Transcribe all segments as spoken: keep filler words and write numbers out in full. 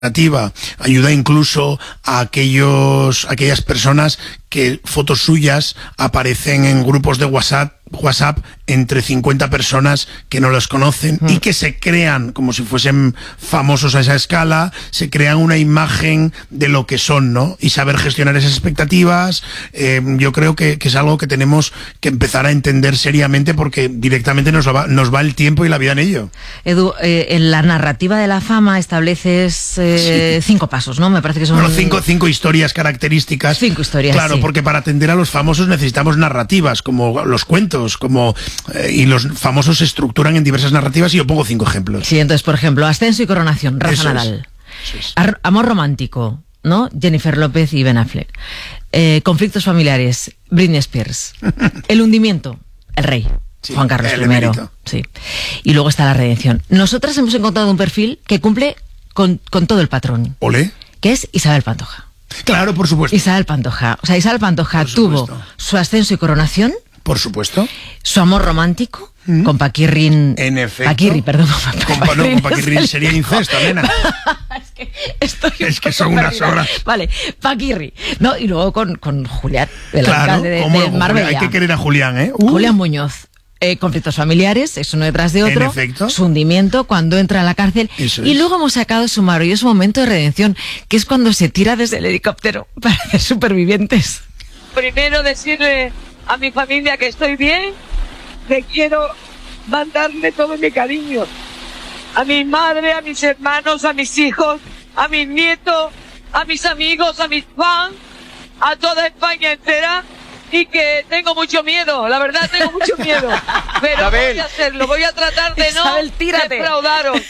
narrativa, ayuda incluso a aquellos, a aquellas personas que fotos suyas aparecen en grupos de WhatsApp, WhatsApp entre cincuenta personas que no los conocen mm. y que se crean, como si fuesen famosos a esa escala, se crean una imagen de lo que son, ¿no? Y saber gestionar esas expectativas, eh, yo creo que, que es algo que tenemos que empezar a entender seriamente, porque directamente nos va, nos va el tiempo y la vida en ello. Edu, eh, en la narrativa de la fama estableces eh, sí. cinco pasos, ¿no? Me parece que son... Bueno, cinco, cinco historias características. Cinco historias, Claro, sí. porque para atender a los famosos necesitamos narrativas, como los cuentos, como eh, y los famosos se estructuran en diversas narrativas, y yo pongo cinco ejemplos. Sí, entonces, por ejemplo, Ascenso y Coronación, Rafa Eso Nadal. Es. Es. Amor romántico, ¿no? Jennifer López y Ben Affleck. Eh, conflictos familiares, Britney Spears. El hundimiento, El Rey, sí, Juan Carlos primero. Sí. Y luego está la redención. Nosotras hemos encontrado un perfil que cumple con, con todo el patrón. ¿Olé? Que es Isabel Pantoja. Claro, por supuesto. Isabel Pantoja. O sea, Isabel Pantoja tuvo su ascenso y coronación. Por supuesto. Su amor romántico, ¿Mm? con Paquirrin. En efecto. Paquirri, perdón. Con, Paquirrin, no, con Paquirrin sería incesto, nena. es que, estoy es que son unas horas. Vale, Paquirri. No, y luego con, con Julián, el claro, alcalde de, de Marbella. Hay que querer a Julián, ¿eh? Uh. Julián Muñoz. Eh, conflictos familiares, es uno detrás de otro. En efecto. Su hundimiento cuando entra a la cárcel. Eso y es. luego hemos sacado su maravilloso momento de redención, que es cuando se tira desde el helicóptero para hacer Supervivientes. Primero decirle a mi familia que estoy bien, que quiero mandarle todo mi cariño. A mi madre, a mis hermanos, a mis hijos, a mis nietos, a mis amigos, a mis fans, a toda España entera. Y que tengo mucho miedo, la verdad tengo mucho miedo. Pero Isabel. voy a hacerlo, voy a tratar de Isabel, no tírate. defraudaros.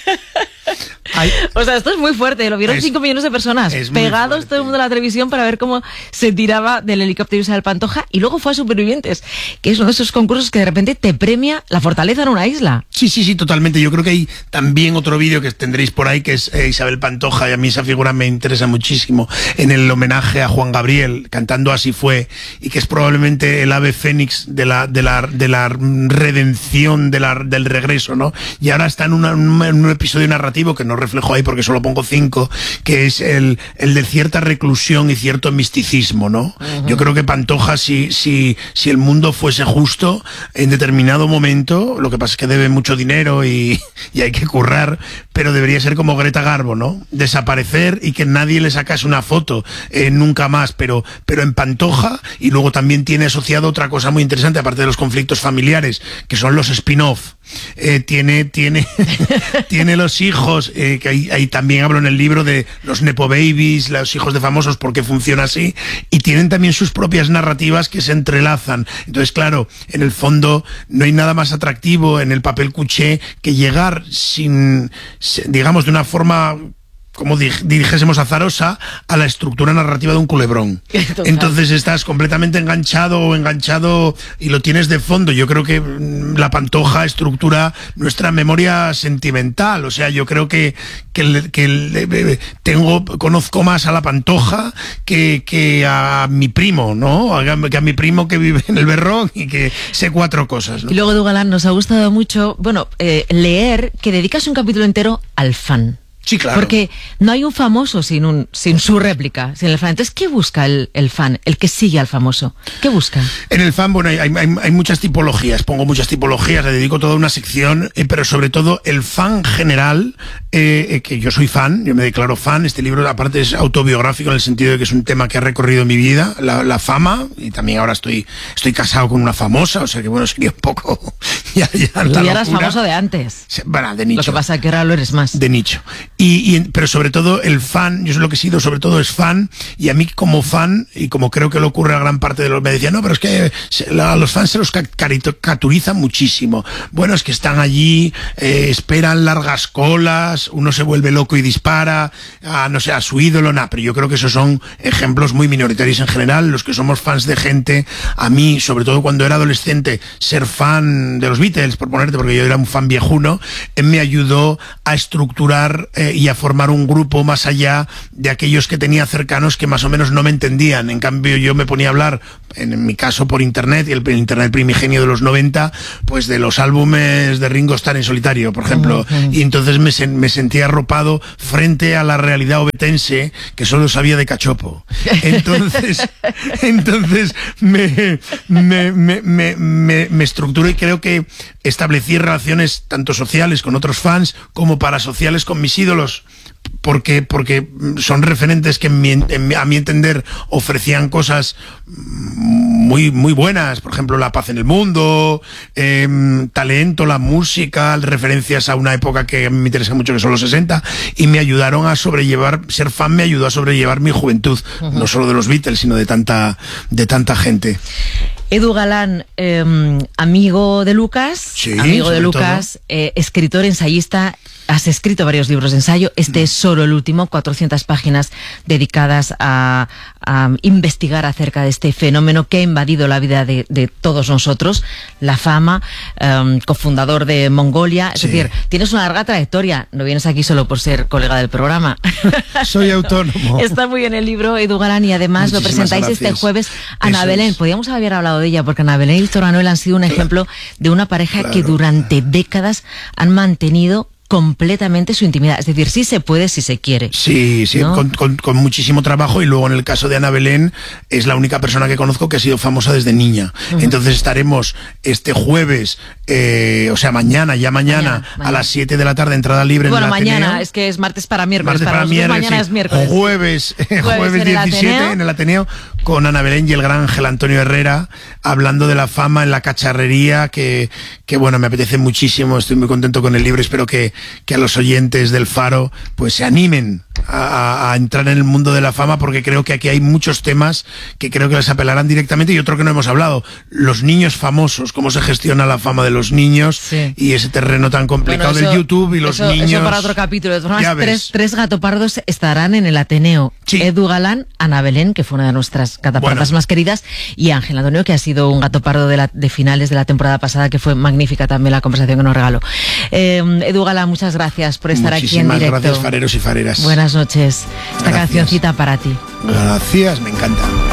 Ay. O sea, esto es muy fuerte, lo vieron cinco millones de personas pegados todo el mundo a la televisión para ver cómo se tiraba del helicóptero Isabel Pantoja, y luego fue a Supervivientes, que es uno de esos concursos que de repente te premia la fortaleza en una isla. Sí, sí, sí, totalmente. Yo creo que hay también otro vídeo que tendréis por ahí, que es eh, Isabel Pantoja, y a mí esa figura me interesa muchísimo, en el homenaje a Juan Gabriel, cantando Así fue, y que es probablemente el ave fénix de la, de la, de la redención, de la, del regreso, ¿no? Y ahora está en, una, en un episodio narrativo que no reflejo ahí porque solo pongo cinco, que es el, el de cierta reclusión y cierto misticismo, ¿no? Uh-huh. Yo creo que Pantoja, si, si, si el mundo fuese justo, en determinado momento, lo que pasa es que debe mucho dinero y, y hay que currar, pero debería ser como Greta Garbo, ¿no? Desaparecer y que nadie le sacase una foto, eh, nunca más, pero, pero en Pantoja. Y luego también tiene asociado otra cosa muy interesante, aparte de los conflictos familiares, que son los spin-off. Eh, tiene, tiene, tiene los hijos, eh, que ahí, ahí también hablo en el libro de los nepo babies, los hijos de famosos, porque funciona así, y tienen también sus propias narrativas que se entrelazan. Entonces, claro, en el fondo no hay nada más atractivo en el papel cuché que llegar sin, digamos, de una forma, como dijésemos azarosa, a la estructura narrativa de un culebrón. Total. Entonces estás completamente enganchado o enganchado y lo tienes de fondo. Yo creo que la Pantoja estructura nuestra memoria sentimental. O sea, yo creo que, que, que tengo, conozco más a la Pantoja que, que a mi primo, ¿no? Que a mi primo que vive en el Berrón y que sé cuatro cosas, ¿no? Y luego, Dugalán, nos ha gustado mucho, bueno, eh, leer que dedicas un capítulo entero al fan. Sí, claro. Porque no hay un famoso sin un sin su réplica, sin el fan. Entonces, ¿qué busca el, el fan, el que sigue al famoso? ¿Qué busca? En el fan, bueno, hay, hay, hay muchas tipologías, pongo muchas tipologías, le dedico toda una sección, eh, pero sobre todo el fan general, eh, eh, que yo soy fan, yo me declaro fan. Este libro, aparte, es autobiográfico en el sentido de que es un tema que ha recorrido mi vida, la, la fama, y también ahora estoy estoy casado con una famosa, o sea que bueno, sería un poco... ya, ya, Tú ya eras famoso de antes. Bueno, de nicho. Lo que pasa es que ahora lo eres más. De nicho. Y, y, pero sobre todo el fan, yo lo que he sido sobre todo es fan, y a mí como fan, y como creo que le ocurre a gran parte de los, me decían, no, pero es que a los fans se los caricaturizan muchísimo. Bueno, es que están allí, eh, esperan largas colas, uno se vuelve loco y dispara a, no sé, a su ídolo, nada, pero yo creo que esos son ejemplos muy minoritarios en general. Los que somos fans de gente, a mí, sobre todo cuando era adolescente, ser fan de los Beatles, por ponerte, porque yo era un fan viejuno, eh, me ayudó a estructurar eh, eh, y a formar un grupo más allá de aquellos que tenía cercanos que más o menos no me entendían. En cambio, yo me ponía a hablar, en, en mi caso por internet, y el, el internet primigenio de los noventa, pues de los álbumes de Ringo Starr en solitario, por ejemplo, uh-huh. y entonces me, sen, me sentía arropado frente a la realidad obetense que solo sabía de cachopo. Entonces, entonces me, me, me, me, me, me estructuré y creo que establecí relaciones tanto sociales con otros fans como parasociales con mis ídolos, porque, porque son referentes que en mi, en, a mi entender ofrecían cosas muy, muy buenas, por ejemplo la paz en el mundo, eh, talento, la música, referencias a una época que a mí me interesa mucho, que son los sesenta, y me ayudaron a sobrellevar, ser fan me ayudó a sobrellevar mi juventud, uh-huh. no solo de los Beatles, sino de tanta, de tanta gente. Edu Galán, eh, amigo de Lucas, sí, amigo de Lucas, eh, escritor, ensayista, has escrito varios libros de ensayo, este mm. es solo el último, cuatrocientas páginas dedicadas a, a investigar acerca de este fenómeno que ha invadido la vida de, de todos nosotros, la fama, um, cofundador de Mongolia, es sí. decir, tienes una larga trayectoria, no vienes aquí solo por ser colega del programa. Soy autónomo. Está muy bien el libro, Edu Galán, y además Muchísimas lo presentáis gracias. Este jueves. Ana Eso Belén, es. Podríamos haber hablado de ella, porque Ana Belén y Víctor Manuel han sido un ejemplo de una pareja claro. que durante décadas han mantenido completamente su intimidad, es decir, sí se puede si se quiere. Sí, sí, ¿no? con, con, con muchísimo trabajo, y luego en el caso de Ana Belén es la única persona que conozco que ha sido famosa desde niña. Uh-huh. Entonces estaremos este jueves, eh, o sea mañana, ya mañana, mañana, mañana. a las siete de la tarde, entrada libre bueno, en el mañana, Ateneo. Es que es martes para miércoles, martes para, para nosotros miércoles, mañana sí. es miércoles. Jueves, jueves, jueves en diecisiete el en el Ateneo, con Ana Belén y el gran Ángel Antonio Herrera, hablando de la fama en la cacharrería, que, que bueno, me apetece muchísimo, estoy muy contento con el libro, espero que, que a los oyentes del Faro pues se animen a, a entrar en el mundo de la fama, porque creo que aquí hay muchos temas que creo que les apelarán directamente, y otro que no hemos hablado, los niños famosos, cómo se gestiona la fama de los niños, sí. y ese terreno tan complicado bueno, eso, del YouTube y los eso, niños. Eso para otro capítulo. De todas formas, tres, tres gatopardos estarán en el Ateneo. Sí. Edu Galán, Ana Belén, que fue una de nuestras gatopardas bueno. más queridas, y Ángel Antonio, que ha sido un gatopardo de, la, de finales de la temporada pasada, que fue magnífica también la conversación que nos regaló. Eh, Edu Galán, muchas gracias por estar aquí en directo. Muchísimas gracias, fareros y fareras. Buenas noches. Esta gracias. cancioncita para ti. Gracias, me encanta.